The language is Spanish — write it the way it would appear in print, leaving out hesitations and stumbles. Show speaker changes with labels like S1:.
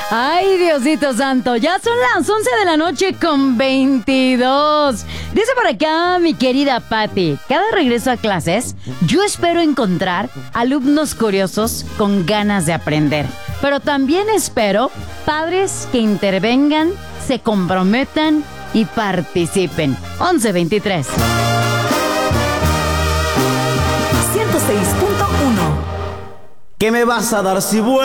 S1: Ay, Diosito Santo, ya son las 11 de la noche con 22. Dice por acá mi querida Patti, cada regreso a clases, yo espero encontrar alumnos curiosos con ganas de aprender. Pero también espero padres que intervengan, se comprometan y participen. 11:23.
S2: 106.1.
S3: ¿Qué me vas a dar si vuelvo?